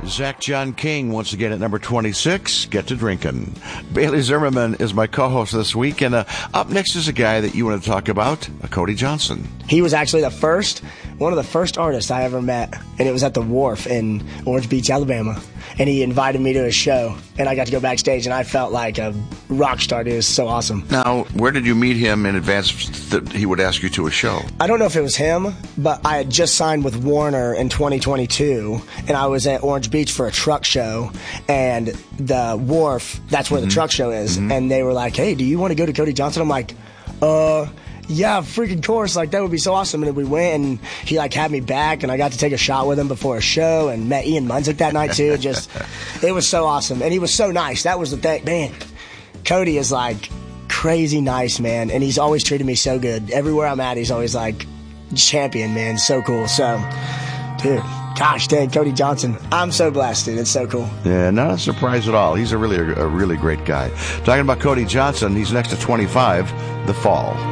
Zach John King once again at number 26. Get to drinking. Bailey Zimmerman is my co-host this week, and up next is a guy that you want to talk about, Cody Johnson. He was actually one of the first artists I ever met, and it was at the Wharf in Orange Beach, Alabama. And he invited me to his show, and I got to go backstage, and I felt like a rock star. It was so awesome. Now, where did you meet him in advance that he would ask you to a show? I don't know if it was him, but I had just signed with Warner in 2022, and I was at Orange Beach for a truck show, and the Wharf, that's where the truck show is, and they were like, hey, do you want to go to Cody Johnson? I'm like, yeah, freaking course, like that would be so awesome. And we went, and he like had me back, and I got to take a shot with him before a show, and met Ian Munsick that night too. It was so awesome, and he was so nice. That was the thing, man. Cody is like crazy nice, man, and he's always treated me so good. Everywhere I'm at, he's always like champion, man. So cool. So, dude, gosh dang, Cody Johnson, I'm so blessed, dude. It's so cool. Yeah, not a surprise at all. He's a really great guy. Talking about Cody Johnson, he's next to 25, The Fall.